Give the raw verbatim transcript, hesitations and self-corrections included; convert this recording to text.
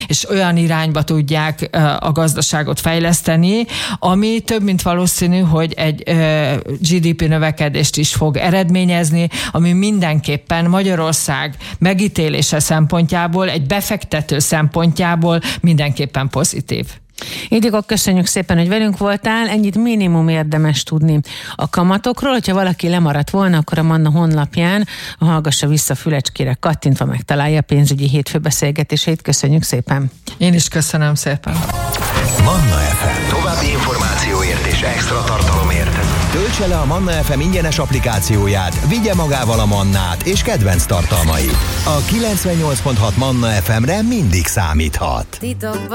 és olyan irányba tudják a gazdaságot fejleszteni, ami több mint valószínű, hogy egy gé dé pé növekedést is fog eredményezni, ami mindenképpen Magyarország megítélése szempontjából, egy befektető szempontjából mindenképpen pozitív. Ildikó, köszönjük szépen, hogy velünk voltál. Ennyit minimum érdemes tudni a kamatokról. Hogyha valaki lemaradt volna, akkor a Manna honlapján a hallgassa vissza fülecskére kattintva megtalálja a pénzügyi hétfő beszélgetéseit. Köszönjük szépen. Én is köszönöm szépen. Manna ef em. További információért és extra tartalomért töltse le a Manna ef em ingyenes applikációját, vigye magával a Mannát és kedvenc tartalmait. A kilencvennyolc pont hat Manna ef emre mindig számíthat. Titokban